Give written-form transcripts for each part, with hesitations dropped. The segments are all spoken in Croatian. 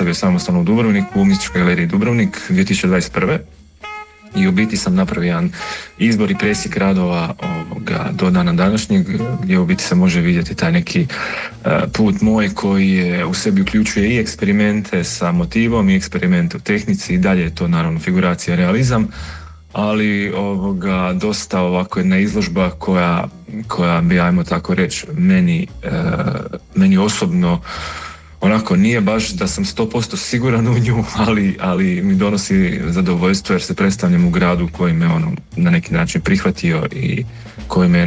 postavio samostalno u Dubrovniku, u Umjetničkoj galeriji Dubrovnik 2021. I u biti sam napravio jedan izbor i presjek radova do dana današnjeg, gdje u biti se može vidjeti taj neki put moj koji je u sebi uključuje i eksperimente sa motivom i eksperimente u tehnici, i dalje je to naravno figuracija, realizam, ali dosta ovako jedna izložba koja bi, ajmo tako reći, meni osobno onako nije baš da sam 100% siguran u nju, ali mi donosi zadovoljstvo jer se predstavljam u gradu koji me na neki način prihvatio i koji me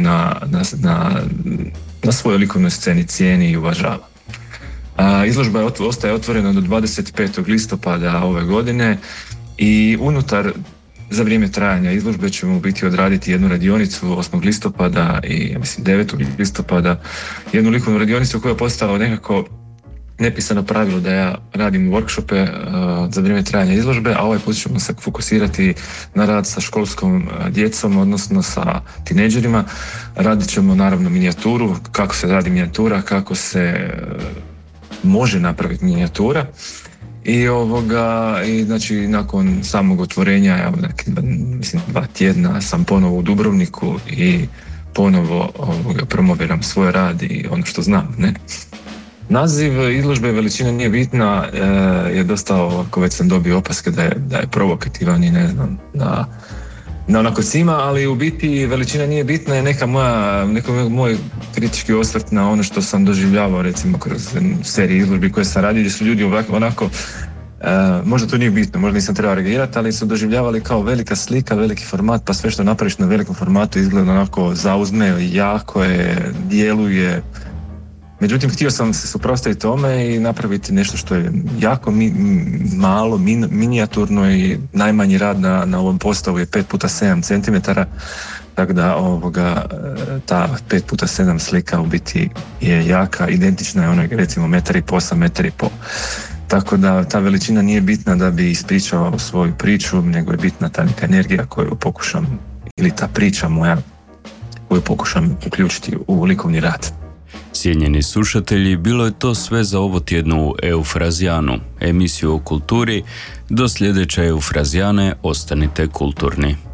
na svojoj likovnoj sceni cijeni i uvažava. Izložba ostaje otvorena do 25. listopada ove godine i unutar, za vrijeme trajanja izložbe ćemo u biti odraditi jednu radionicu 8. listopada i ja mislim 9. listopada, jednu likovnu radionicu koja je postala nekako nepisano pravilo da ja radim workshope za vrijeme trajanja izložbe, a ovaj put ćemo se fokusirati na rad sa školskom djecom, odnosno sa tinejdžerima. Radit ćemo naravno minijaturu, kako se radi minijatura, kako se može napraviti minijatura. I znači nakon samog otvorenja, mislim 2 tjedna sam ponovo u Dubrovniku i ponovo promoviram svoj rad i ono što znam, ne? Naziv izložbe Veličina nije bitna je dosta ovako, već sam dobio opaske da je provokativan i ne znam, na onako svima, ali u biti Veličina nije bitna je neki moj kritički osvrt na ono što sam doživljavao recimo kroz serije izložbi koje sam radio, gdje su ljudi onako možda to nije bitno, možda nisam trebao reagirati, ali su doživljavali kao velika slika, veliki format, pa sve što napraviš na velikom formatu izgleda onako zauzme, jako je, djeluje. Međutim, htio sam se suprotstaviti tome i napraviti nešto što je jako malo, minijaturno, i najmanji rad na ovom postavu je 5x7 cm, tako da ta 5x7 slika u biti je jaka, identična je onoj recimo 1,5 sa 1,5 m. Tako da ta veličina nije bitna da bi ispričao svoju priču, nego je bitna ta neka energija koju pokušam, ili ta priča moja koju pokušam uključiti u likovni rad. Cijenjeni slušatelji, bilo je to sve za ovo tjednu Eufrazijanu, emisiju o kulturi. Do sljedeće Eufrazijane ostanite kulturni.